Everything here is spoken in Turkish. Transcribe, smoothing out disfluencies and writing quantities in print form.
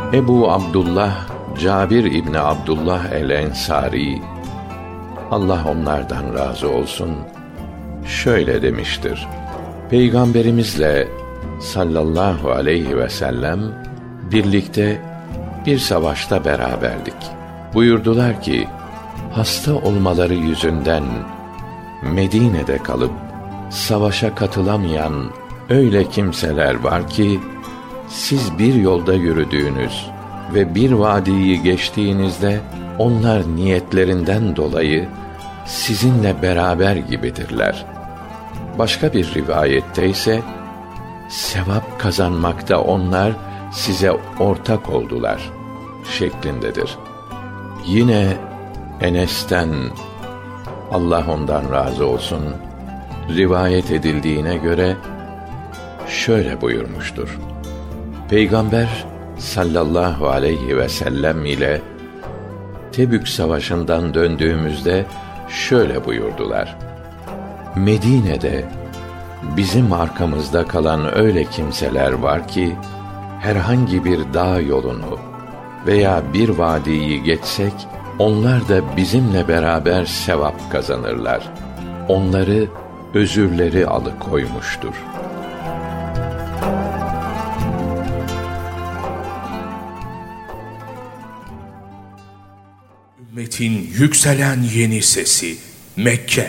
Ebu Abdullah Cabir İbni Abdullah el-Ensari, Allah onlardan razı olsun, şöyle demiştir: Peygamberimizle sallallahu aleyhi ve sellem birlikte bir savaşta beraberdik. Buyurdular ki, hasta olmaları yüzünden Medine'de kalıp savaşa katılamayan öyle kimseler var ki, siz bir yolda yürüdüğünüz ve bir vadiyi geçtiğinizde onlar niyetlerinden dolayı sizinle beraber gibidirler. Başka bir rivayette ise sevap kazanmakta onlar size ortak oldular şeklindedir. Yine Enes'ten, Allah ondan razı olsun, rivayet edildiğine göre şöyle buyurmuştur: Peygamber sallallahu aleyhi ve sellem ile Tebük savaşından döndüğümüzde şöyle buyurdular: Medine'de bizim arkamızda kalan öyle kimseler var ki, herhangi bir dağ yolunu veya bir vadiyi geçsek, onlar da bizimle beraber sevap kazanırlar. Onları özürleri alıkoymuştur. Ümmetin yükselen yeni sesi Mekke.